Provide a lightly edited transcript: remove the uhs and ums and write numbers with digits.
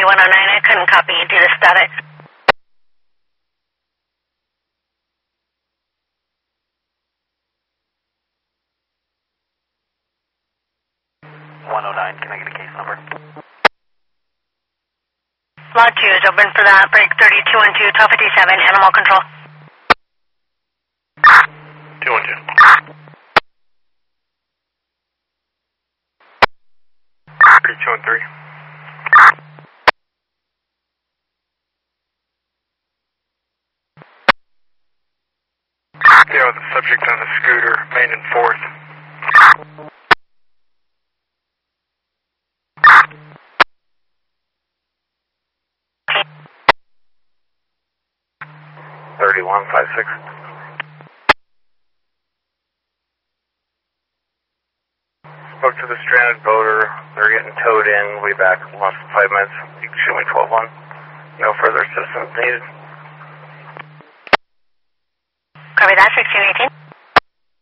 109, I couldn't copy you due to static. Can I get a case number? Lot 2 is open for that. Break 3212, 1257, animal control. 212. 3213. Yeah, with the subject on the scooter, Main and 4th. $3156. Spoke to the stranded boater. They're getting towed in. We'll be back in less than 5 minutes. You can show me 12-1. No further assistance needed. Copy that, 1618.